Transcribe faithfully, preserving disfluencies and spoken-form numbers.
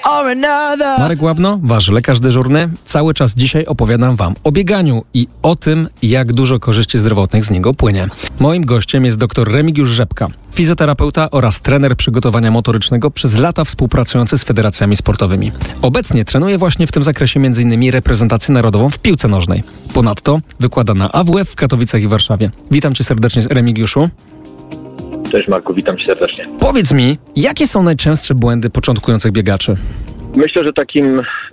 or another. Marek Łabno, wasz lekarz dyżurny. Cały czas dzisiaj opowiadam wam o bieganiu i o tym, jak dużo korzyści zdrowotnych z niego płynie. Moim gościem jest dr Remigiusz Rzepka, fizjoterapeuta oraz trener przygotowania motorycznego, przez lata współpracujący z federacjami sportowymi. Obecnie trenuje właśnie w tym zakresie m.in. reprezentację narodową w piłce nożnej. Ponadto wykłada na A W F w Katowicach i Warszawie. Witam cię serdecznie, Remigiuszu. Cześć Marku, witam cię serdecznie. Powiedz mi, jakie są najczęstsze błędy początkujących biegaczy? Myślę, że takim